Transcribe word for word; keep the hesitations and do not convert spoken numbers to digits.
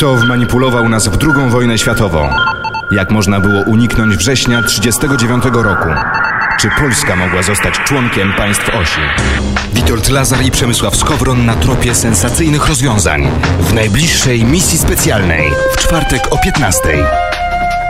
Kto wmanipulował nas w drugą wojnę światową? Jak można było uniknąć września tysiąc dziewięćset trzydziestego dziewiątego roku? Czy Polska mogła zostać członkiem państw osi? Witold Lazar i Przemysław Skowron na tropie sensacyjnych rozwiązań w najbliższej misji specjalnej w czwartek o piętnastej.